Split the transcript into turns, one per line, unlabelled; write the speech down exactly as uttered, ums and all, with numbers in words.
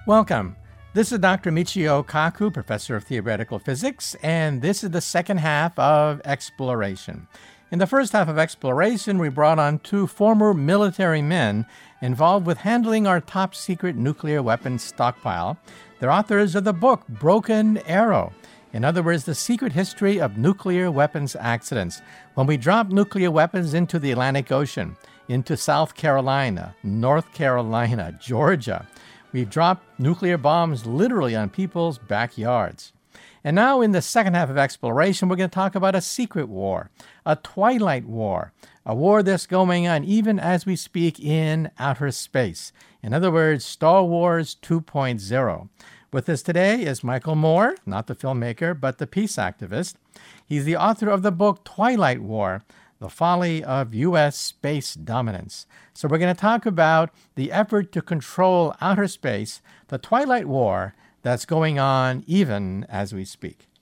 Welcome. This is Doctor Michio Kaku, Professor of Theoretical Physics, and this is the second half of Exploration. In the first half of Exploration, we brought on two former military men involved with handling our top-secret nuclear weapons stockpile. They're authors of the book Broken Arrow. In other words, the secret history of nuclear weapons accidents. When we drop nuclear weapons into the Atlantic Ocean, into South Carolina, North Carolina, Georgia, we've dropped nuclear bombs literally on people's backyards. And now in the second half of Exploration, we're going to talk about a secret war, a twilight war, a war that's going on even as we speak in outer space. In other words, Star Wars two point oh. With us today is Michael Moore, not the filmmaker, but the peace activist. He's the author of the book Twilight War, The Folly of U S Space Dominance. So we're going to talk about the effort to control outer space, the Twilight War that's going on even as we speak.